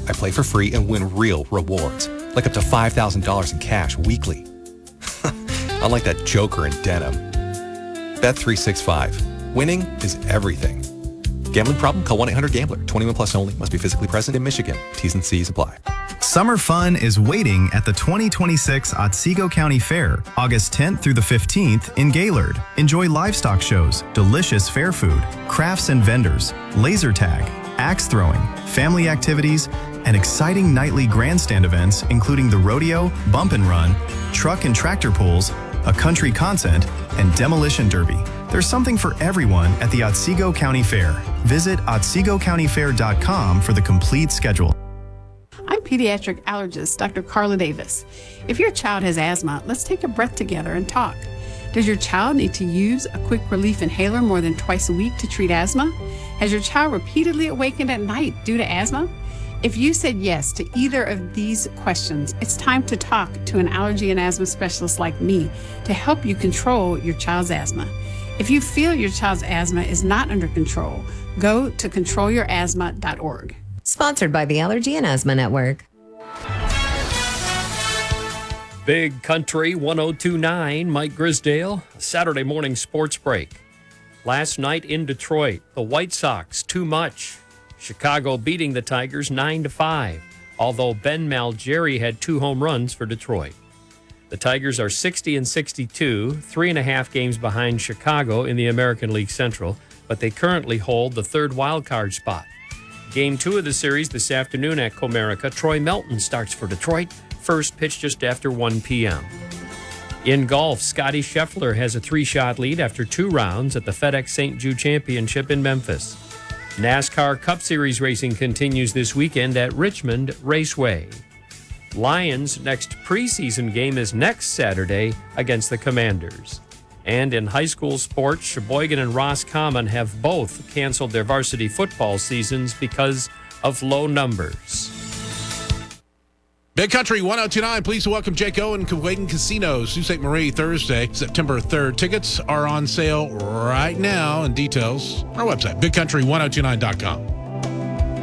I play for free and win real rewards, like up to $5,000 in cash weekly. Unlike that joker in denim. Bet365. Winning is everything. Gambling problem? Call 1-800-GAMBLER. 21 plus only. Must be physically present in Michigan. T's and C's apply. Summer fun is waiting at the 2026 Otsego County Fair, August 10th through the 15th in Gaylord. Enjoy livestock shows, delicious fair food, crafts and vendors, laser tag, axe throwing, family activities, and exciting nightly grandstand events including the rodeo, bump and run, truck and tractor pulls, a country concert, and demolition derby. There's something for everyone at the Otsego County Fair. Visit otsegocountyfair.com for the complete schedule. I'm pediatric allergist Dr. Carla Davis. If your child has asthma, let's take a breath together and talk. Does your child need to use a quick relief inhaler more than twice a week to treat asthma? Has your child repeatedly awakened at night due to asthma? If you said yes to either of these questions, it's time to talk to an allergy and asthma specialist like me to help you control your child's asthma. If you feel your child's asthma is not under control, go to controlyourasthma.org. Sponsored by the Allergy and Asthma Network. Big Country 102.9, Mike Grisdale, Saturday morning sports break. Last night in Detroit, the White Sox, too much. Chicago beating the Tigers 9-5, although Ben Malgeri had 2 home runs for Detroit. The Tigers are 60-62, 3.5 games behind Chicago in the American League Central, but they currently hold the third wildcard spot. Game 2 of the series this afternoon at Comerica, Troy Melton starts for Detroit, first pitch just after 1 p.m. In golf, Scottie Scheffler has a 3-shot lead after 2 rounds at the FedEx St. Jude Championship in Memphis. NASCAR Cup Series racing continues this weekend at Richmond Raceway. Lions' next preseason game is next Saturday against the Commanders. And in high school sports, Sheboygan and Roscommon have both canceled their varsity football seasons because of low numbers. Big Country 102.9, please welcome Jake Owen, Kuwaitan Casinos, Sault Ste. Marie, Thursday, September 3rd. Tickets are on sale right now, and details on our website, bigcountry1029.com.